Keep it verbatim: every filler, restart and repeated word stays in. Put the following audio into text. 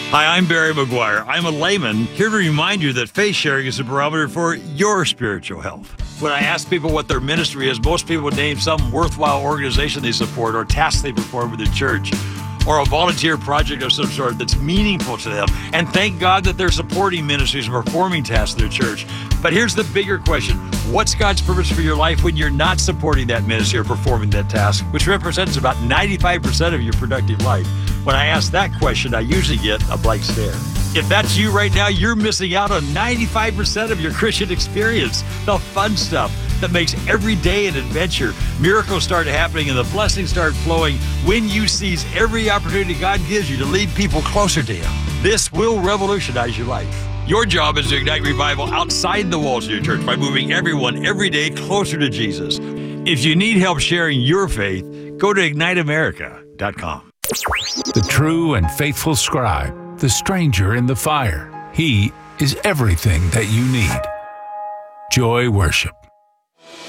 Hi, I'm Barry McGuire. I'm a layman here to remind you that faith sharing is a barometer for your spiritual health. When I ask people what their ministry is, most people would name some worthwhile organization they support or task they perform with the church, or a volunteer project of some sort that's meaningful to them. And thank God that they're supporting ministries and performing tasks in their church. But here's the bigger question. What's God's purpose for your life when you're not supporting that ministry or performing that task, which represents about ninety-five percent of your productive life? When I ask that question, I usually get a blank stare. If that's you right now, you're missing out on ninety-five percent of your Christian experience, the fun stuff that makes every day an adventure. Miracles start happening and the blessings start flowing when you seize every opportunity God gives you to lead people closer to Him. This will revolutionize your life. Your job is to ignite revival outside the walls of your church by moving everyone every day closer to Jesus. If you need help sharing your faith, go to ignite america dot com. The true and faithful scribe, the stranger in the fire. He is everything that you need. Joy Worship.